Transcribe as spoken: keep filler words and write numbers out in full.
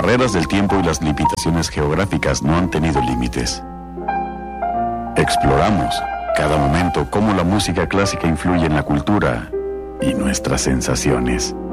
barreras del tiempo y las limitaciones geográficas no han tenido límites. Exploramos cada momento cómo la música clásica influye en la cultura y nuestras sensaciones.